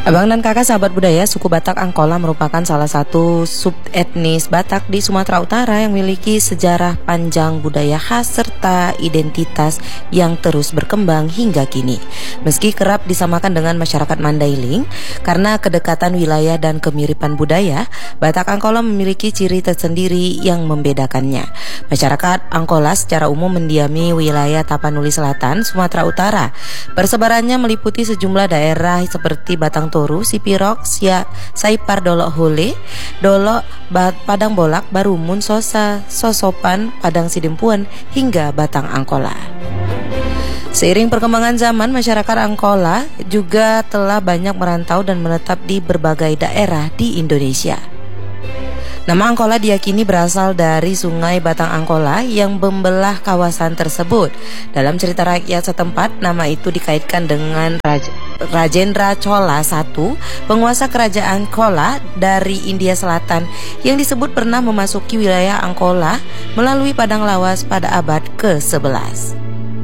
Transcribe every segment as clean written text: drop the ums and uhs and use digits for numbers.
Abang dan kakak sahabat budaya, suku Batak Angkola merupakan salah satu subetnis Batak di Sumatera Utara yang memiliki sejarah panjang, budaya khas, serta identitas yang terus berkembang hingga kini. Meski kerap disamakan dengan masyarakat Mandailing, karena kedekatan wilayah dan kemiripan budaya, Batak Angkola memiliki ciri tersendiri yang membedakannya. Masyarakat Angkola secara umum mendiami wilayah Tapanuli Selatan, Sumatera Utara. Persebarannya meliputi sejumlah daerah seperti Batang Toru, Sipirok, Saipar, Dolok Hole, Dolok, Padang Bolak, Barumun, Sosa, Sosopan, Padang Sidempuan, hingga Batang Angkola. Seiring perkembangan zaman, masyarakat Angkola juga telah banyak merantau dan menetap di berbagai daerah di Indonesia. Nama Angkola diyakini berasal dari sungai Batang Angkola yang membelah kawasan tersebut. Dalam cerita rakyat setempat, nama itu dikaitkan dengan Rajendra Chola I, penguasa kerajaan Chola dari India Selatan, yang disebut pernah memasuki wilayah Angkola melalui Padang Lawas pada abad ke-11.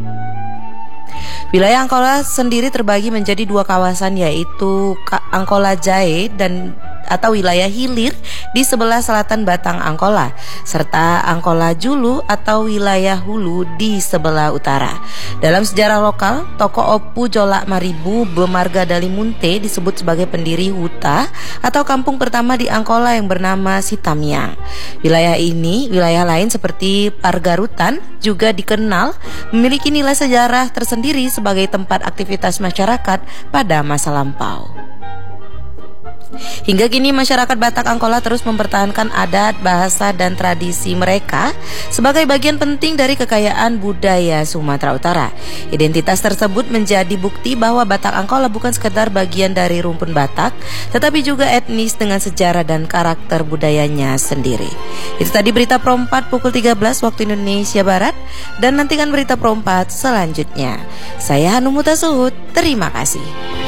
Wilayah Angkola sendiri terbagi menjadi dua kawasan, yaitu Angkola Jae atau wilayah hilir di sebelah selatan Batang Angkola, serta Angkola Julu atau wilayah hulu di sebelah utara. Dalam sejarah lokal, tokoh Opu Jolak Maribu Bemarga Dalimunte disebut sebagai pendiri Huta atau kampung pertama di Angkola yang bernama Sitamiang. Wilayah lain seperti Pargarutan juga dikenal memiliki nilai sejarah tersendiri sebagai tempat aktivitas masyarakat pada masa lampau. Hingga kini masyarakat Batak Angkola terus mempertahankan adat, bahasa, dan tradisi mereka sebagai bagian penting dari kekayaan budaya Sumatera Utara. Identitas tersebut menjadi bukti bahwa Batak Angkola bukan sekedar bagian dari rumpun Batak, tetapi juga etnis dengan sejarah dan karakter budayanya sendiri. Itu tadi berita Pro 4 pukul 13 waktu Indonesia Barat, dan nantikan berita Pro 4 selanjutnya. Saya Hanum Mutasuhud, terima kasih.